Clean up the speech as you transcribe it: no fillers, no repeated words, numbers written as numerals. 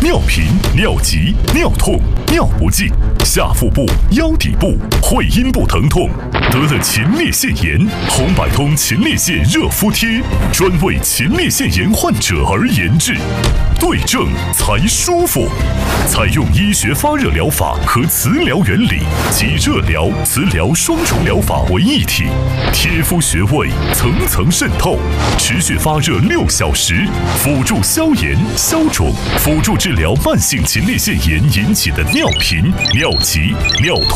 尿频、尿急、尿痛、尿不尽，下腹部、腰底部、会阴部疼痛，得了前列腺炎，红百通前列腺热敷贴专为前列腺炎患者而研制，对症才舒服。采用医学发热疗法和磁疗原理及热疗、磁疗双重疗法为一体，贴敷穴位层层渗透，持续发热6小时，辅助消炎消肿，辅助治疗慢性前列腺炎引起的尿频、尿急、尿痛。